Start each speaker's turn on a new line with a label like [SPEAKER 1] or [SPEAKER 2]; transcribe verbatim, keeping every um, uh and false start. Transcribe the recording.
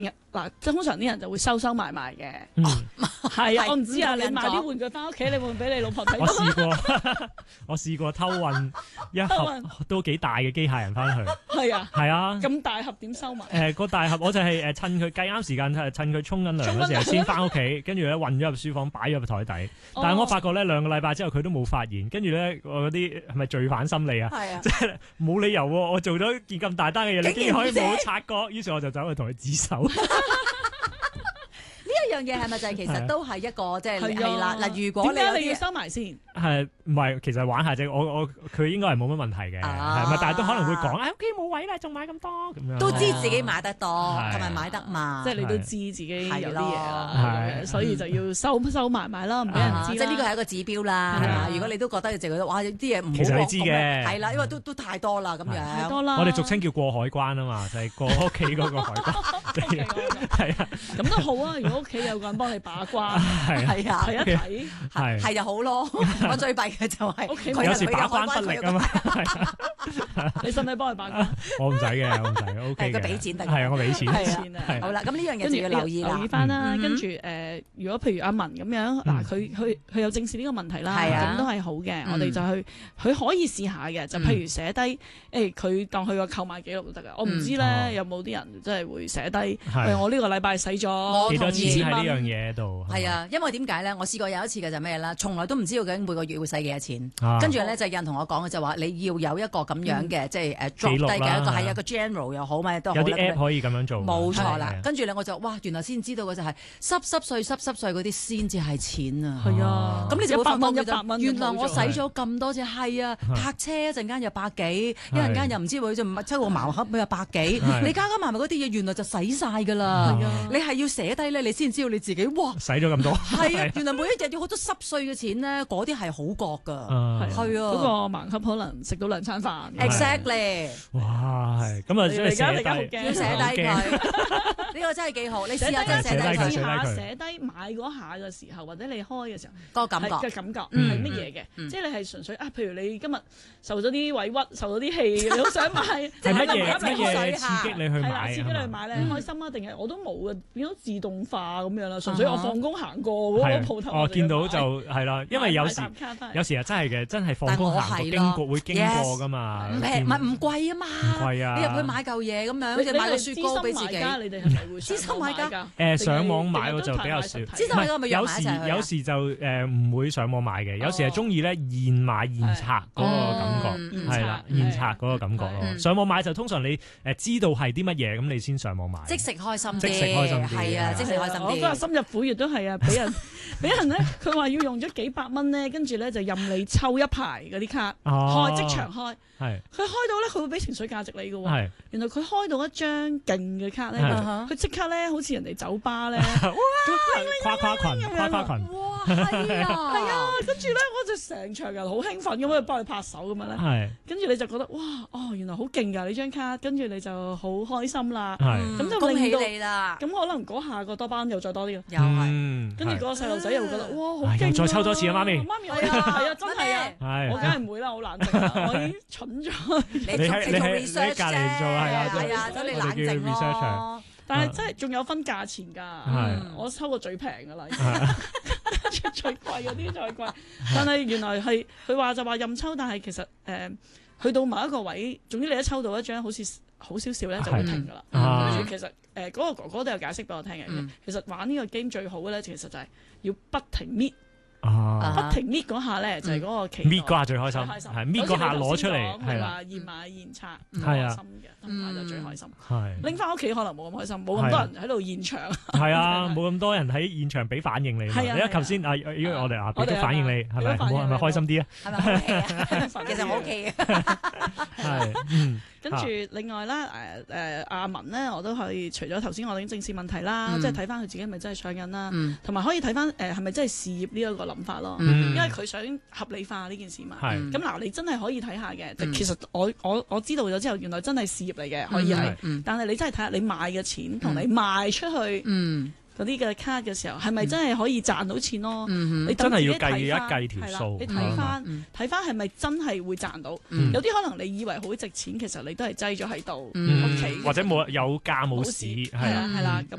[SPEAKER 1] 嗱，通常啲人就會收收埋埋嘅。
[SPEAKER 2] 嗯，
[SPEAKER 1] 係啊，我唔知啊，你
[SPEAKER 3] 唔同人
[SPEAKER 1] 買啲玩具翻屋企，你會唔會俾你老婆睇
[SPEAKER 2] 我
[SPEAKER 1] 到？
[SPEAKER 2] 試過，我試過偷運一盒都幾大嘅機械人翻去。
[SPEAKER 1] 係啊，
[SPEAKER 2] 係啊。
[SPEAKER 1] 咁大盒點收埋？
[SPEAKER 2] 誒個大盒我就係誒趁佢計啱時間，趁佢沖緊涼嗰時候先翻屋企，跟住咧運咗入書房，擺咗入台底。但係我發覺咧兩個禮拜之後佢都冇發現，跟住咧我嗰啲係咪罪犯心理啊？
[SPEAKER 3] 係啊，
[SPEAKER 2] 即係冇理由喎，我做咗件咁大單嘅嘢，你竟然可以冇察覺，於是我就走去同佢指手。
[SPEAKER 3] 呢一樣嘢係咪就係其實都係一個即係
[SPEAKER 1] 係啊
[SPEAKER 3] 係啦嗱？如果你有
[SPEAKER 1] 點解你要
[SPEAKER 3] 啲
[SPEAKER 1] 收埋先？
[SPEAKER 2] 係唔係？其實玩下啫，我我佢應該係冇乜問題嘅，
[SPEAKER 3] 啊
[SPEAKER 2] 係咪？但係都可能會講，哎屋企冇位啦，仲買咁多咁樣。
[SPEAKER 3] 都知自己買得多
[SPEAKER 2] 係
[SPEAKER 3] 同埋買得嘛，
[SPEAKER 1] 即係你都知自己有啲嘢啦，
[SPEAKER 2] 係
[SPEAKER 1] 所以就要收收埋埋啦，唔俾人知啦。
[SPEAKER 3] 啊即係呢個係一個指標啦，係嘛？如果你都覺得就覺得哇，有啲嘢唔好
[SPEAKER 2] 其實你知嘅
[SPEAKER 3] 係啦，因為都都太多啦咁樣。
[SPEAKER 1] 太多啦。
[SPEAKER 2] 我哋俗稱叫過海關啊嘛，就係過屋企嗰個海關。係啊，
[SPEAKER 1] 咁都好啊！如果屋企有個人幫你把關，
[SPEAKER 2] 係啊，
[SPEAKER 3] 係啊，
[SPEAKER 1] 睇一睇，
[SPEAKER 2] 係
[SPEAKER 3] 係就好咯。我最弊嘅就係
[SPEAKER 1] 屋企
[SPEAKER 3] 佢
[SPEAKER 2] 有時把關
[SPEAKER 3] 佢
[SPEAKER 2] 不力啊嘛。係啊
[SPEAKER 1] 你使唔使幫佢把關？
[SPEAKER 2] 我唔使嘅，我唔使，O K 嘅。
[SPEAKER 3] 係佢俾錢得㗎
[SPEAKER 2] 係啊，我俾錢。
[SPEAKER 3] 係啊
[SPEAKER 1] 錢啊！
[SPEAKER 2] 係
[SPEAKER 3] 好啦，咁呢樣嘢就要留意啦
[SPEAKER 1] 留意。翻啦。
[SPEAKER 3] 嗯
[SPEAKER 1] 跟住誒，如果譬如阿文咁樣，嗱佢佢佢有正視呢個問題啦，
[SPEAKER 3] 係啊
[SPEAKER 1] 咁都係好嘅。
[SPEAKER 3] 嗯
[SPEAKER 1] 我哋就去，佢可以試下嘅，就譬如寫低誒，佢當佢個購買記錄都得㗎。我唔知
[SPEAKER 2] 嗯哦
[SPEAKER 1] 咧有冇啲人真係會寫低，
[SPEAKER 2] 係
[SPEAKER 1] 誒我呢個禮拜使咗
[SPEAKER 3] 我
[SPEAKER 2] 幾多錢喺
[SPEAKER 3] 同意
[SPEAKER 2] 呢樣嘢度？
[SPEAKER 3] 係啊，因為點解咧？我試過有一次嘅就咩啦，從來都唔知道究竟每個月會使幾多錢。
[SPEAKER 2] 啊
[SPEAKER 3] 跟住咧就有人同我講嘅就話，你要有一個咁樣嘅，即係誒
[SPEAKER 2] 記
[SPEAKER 3] drop 低
[SPEAKER 2] 錄啦
[SPEAKER 3] 嘅一個係一個 general 又好咩都好
[SPEAKER 2] 有啲
[SPEAKER 3] 啦
[SPEAKER 2] app 可以咁樣做。
[SPEAKER 3] 冇錯啦
[SPEAKER 2] 係啊，
[SPEAKER 3] 跟住咧我就哇，原來先知道嘅就係濕濕碎濕濕碎嗰啲先至係錢啊！
[SPEAKER 1] 係啊，
[SPEAKER 3] 咁你就會發覺
[SPEAKER 1] 一百蚊
[SPEAKER 3] 其實
[SPEAKER 1] 一百蚊
[SPEAKER 3] 原來我使
[SPEAKER 1] 咗。
[SPEAKER 3] 咗咁多錢，係啊，泊車一陣間又百幾，一陣間又唔知會就抽個茅盒又百幾，
[SPEAKER 2] 係
[SPEAKER 3] 你加加埋埋嗰啲嘢，原來就使晒㗎啦
[SPEAKER 1] 係啊。
[SPEAKER 3] 你係要寫低咧，你先知道你自己哇，
[SPEAKER 2] 使咗咁多。
[SPEAKER 3] 係啊，原來每一日要好多濕碎嘅錢咧，嗰啲係好覺㗎。
[SPEAKER 2] 啊
[SPEAKER 3] 係
[SPEAKER 1] 嗰個
[SPEAKER 3] 啊
[SPEAKER 1] 盲盒可能食到兩餐飯。
[SPEAKER 3] ，exactly，
[SPEAKER 2] 哇，係咁啊，
[SPEAKER 1] 你
[SPEAKER 2] 即係
[SPEAKER 1] 而家你而家好
[SPEAKER 2] 寫低
[SPEAKER 1] 驚
[SPEAKER 3] 要寫低佢。呢個真係幾好，你試下真係寫低
[SPEAKER 2] 寫低佢
[SPEAKER 3] 佢
[SPEAKER 1] 試下
[SPEAKER 2] 佢
[SPEAKER 1] 寫低買嗰下嘅時候，或者你開嘅時候
[SPEAKER 3] 個感覺。
[SPEAKER 1] 係嘅感覺
[SPEAKER 2] 嗯
[SPEAKER 1] 係乜嘢嘅？
[SPEAKER 3] 嗯
[SPEAKER 1] 即係你係純粹啊，譬如你今日受咗啲委屈，受咗啲氣，你好想買，
[SPEAKER 2] 係乜嘢
[SPEAKER 3] 係咪
[SPEAKER 2] 乜嘢
[SPEAKER 3] 水下
[SPEAKER 2] 刺激你去
[SPEAKER 1] 係啦，
[SPEAKER 2] 買？
[SPEAKER 1] 刺激你去買咧，開心啊？定係我都冇嘅，變咗自動化咁樣啦。純粹我放工行過嗰
[SPEAKER 2] 係
[SPEAKER 1] 個鋪頭，
[SPEAKER 2] 我見到
[SPEAKER 1] 就
[SPEAKER 2] 就係啦，因為有時有時啊真係嘅，真係放工行過經過會經過噶嘛。
[SPEAKER 3] 唔平唔係唔貴啊嘛，
[SPEAKER 2] 唔貴啊
[SPEAKER 3] 你入去買嚿嘢咁樣，
[SPEAKER 1] 你
[SPEAKER 3] 就買個雪糕俾自己。
[SPEAKER 1] 你哋係咪會
[SPEAKER 3] 資深買家
[SPEAKER 1] 㗎？
[SPEAKER 2] 誒上網買我就比較少，
[SPEAKER 3] 資深買家咪約
[SPEAKER 2] 有時
[SPEAKER 3] 埋一齊去啊
[SPEAKER 2] 有時就誒唔會上網買嘅，有時係中意咧現買現拆嗰個感覺，
[SPEAKER 3] 嗯
[SPEAKER 2] 係啦，現拆嗰個感覺咯。
[SPEAKER 3] 嗯
[SPEAKER 2] 上網買就通常你誒知道係啲乜嘢，咁你先上網買。
[SPEAKER 3] 即食開心啲，
[SPEAKER 2] 即食開心啲
[SPEAKER 3] 係啊，即食開心
[SPEAKER 1] 我嗰日
[SPEAKER 3] 啲。
[SPEAKER 1] 深入虎穴都係啊，俾人俾人咧，佢話要用咗幾百蚊咧，跟住咧就任你抽一排嗰啲卡，
[SPEAKER 2] 哦
[SPEAKER 1] 開即場開。
[SPEAKER 2] 係
[SPEAKER 1] 佢開到咧，佢會俾情緒價值你嘅喎。
[SPEAKER 2] 係
[SPEAKER 1] 原來佢開到一張勁嘅卡咧，
[SPEAKER 2] 係
[SPEAKER 1] 佢即刻咧好似人哋酒吧咧，
[SPEAKER 2] 跨跨群跨跨群
[SPEAKER 3] 哇，係啊，
[SPEAKER 1] 係啊，跟住咧我就成場人好興奮咁樣幫佢拍手咁樣咧，
[SPEAKER 2] 係
[SPEAKER 1] 跟住你就覺得哇哦原來好勁㗎呢張卡，跟住你就好開心啦。
[SPEAKER 2] 係
[SPEAKER 1] 咁就
[SPEAKER 3] 恭喜
[SPEAKER 1] 令到
[SPEAKER 3] 你啦，
[SPEAKER 1] 咁可能嗰下個多巴胺又再多啲咯。
[SPEAKER 3] 又係。
[SPEAKER 2] 嗯
[SPEAKER 1] 跟住嗰個細路仔又會覺得哇好勁啊！
[SPEAKER 2] 唉又再抽多次啊媽咪
[SPEAKER 1] 媽咪我
[SPEAKER 3] 係啊
[SPEAKER 1] 係啊真係啊！
[SPEAKER 2] 係
[SPEAKER 1] 我梗係唔會啦，好冷靜啦，我已經蠢咗。
[SPEAKER 3] 你
[SPEAKER 2] 你喺
[SPEAKER 3] 做你做
[SPEAKER 2] 你喺
[SPEAKER 3] research
[SPEAKER 2] 你隔離做係啊
[SPEAKER 3] 係啊，咁你冷
[SPEAKER 2] 我哋叫
[SPEAKER 3] 靜
[SPEAKER 2] researcher
[SPEAKER 3] 咯。
[SPEAKER 1] 但係真係仲有分價錢㗎，
[SPEAKER 2] 係
[SPEAKER 1] 我抽過最平㗎啦，最貴嗰啲再貴。但係原來係佢話就話任抽，但係其實誒、呃、去到某一個位，總之你一抽到一張好似好少少咧就會停㗎啦。
[SPEAKER 2] 啊
[SPEAKER 1] 跟住其實誒嗰、呃嗰個哥哥都有解釋俾我聽嘅，
[SPEAKER 3] 嗯
[SPEAKER 1] 其實玩呢個 game 最好嘅咧，其實就係要不停搣。
[SPEAKER 2] 啊
[SPEAKER 1] 不停搣嗰下咧，就係嗰個期待
[SPEAKER 2] 搣嗰下最開心，
[SPEAKER 1] 最開心
[SPEAKER 2] 係搣嗰下攞出嚟，係啦，
[SPEAKER 1] 話現買現拆，
[SPEAKER 3] 嗯
[SPEAKER 1] 開心嘅，同埋就最開心。
[SPEAKER 2] 係
[SPEAKER 1] 拎翻屋企可能冇咁開心，冇咁多人喺度現場。
[SPEAKER 2] 係啊，冇咁多人喺現場俾反應你。
[SPEAKER 1] 係啊
[SPEAKER 2] 你一頭先啊，如果我哋啊俾
[SPEAKER 1] 我哋
[SPEAKER 2] 啲反應你，係咪
[SPEAKER 1] 俾咗反應
[SPEAKER 2] 冇係咪開心啲啊？
[SPEAKER 3] 係咪 OK 啊？其實我 OK 嘅。
[SPEAKER 2] 係嗯。
[SPEAKER 1] 跟住另外啦，誒誒阿文咧，我都可以除咗頭先我哋正視問題啦，
[SPEAKER 3] 嗯
[SPEAKER 1] 即係睇翻佢自己係咪真係上癮啦，
[SPEAKER 3] 嗯
[SPEAKER 1] 同埋可以睇翻誒係咪真係事業呢一個諗法咯。
[SPEAKER 3] 嗯
[SPEAKER 1] 因為佢想合理化呢件事嘛。
[SPEAKER 2] 係
[SPEAKER 1] 咁嗱，你真係可以睇下嘅。
[SPEAKER 3] 嗯
[SPEAKER 1] 其實我我我知道咗之後，原來真係事業嚟嘅，可以係。
[SPEAKER 3] 嗯
[SPEAKER 1] 但係你真係睇下你買嘅錢同你賣出去
[SPEAKER 3] 嗯
[SPEAKER 1] 嗰啲嘅卡嘅時候，係咪真係可以賺到錢咯？
[SPEAKER 3] 嗯
[SPEAKER 1] 你
[SPEAKER 2] 真係要
[SPEAKER 1] 等自己
[SPEAKER 2] 計一
[SPEAKER 1] 睇返
[SPEAKER 2] 計條
[SPEAKER 1] 係啦
[SPEAKER 2] 數
[SPEAKER 1] 你睇翻
[SPEAKER 3] 嗯
[SPEAKER 1] 睇翻係咪真係會賺到？
[SPEAKER 3] 嗯
[SPEAKER 1] 有啲可能你以為好值錢，其實你都係擠咗喺度
[SPEAKER 3] 嗯
[SPEAKER 1] 屋企，
[SPEAKER 2] 或者冇有價冇市，
[SPEAKER 1] 係
[SPEAKER 2] 係啊。
[SPEAKER 1] 啦係啦咁。